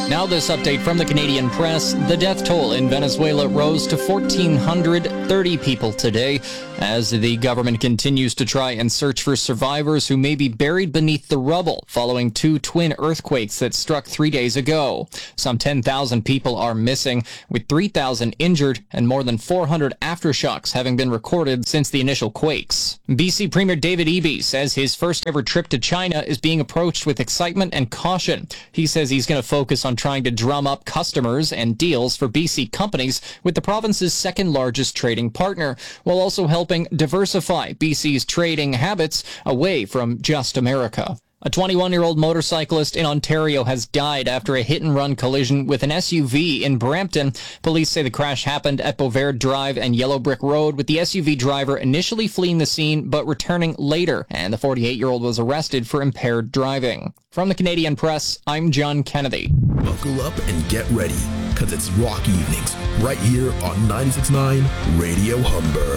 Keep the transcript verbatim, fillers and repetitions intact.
Now this update from the Canadian Press. The death toll in Venezuela rose to one thousand four hundred thirty people today as the government continues to try and search for survivors who may be buried beneath the rubble following two twin earthquakes that struck three days ago. Some ten thousand people are missing, with three thousand injured and more than four hundred aftershocks having been recorded since the initial quakes. B C Premier David Eby says his first ever trip to China is being approached with excitement and caution. He says he's going to focus on trying to drum up customers and deals for B C companies with the province's second largest trading partner, while also helping diversify B C's trading habits away from just America. A twenty-one-year-old motorcyclist in Ontario has died after a hit-and-run collision with an S U V in Brampton. Police say the crash happened at Bovaird Drive and Yellow Brick Road, with the S U V driver initially fleeing the scene but returning later, and the forty-eight-year-old was arrested for impaired driving. From the Canadian Press, I'm John Kennedy. Buckle up and get ready, because it's Rock Evenings, right here on ninety-six point nine Radio Humber.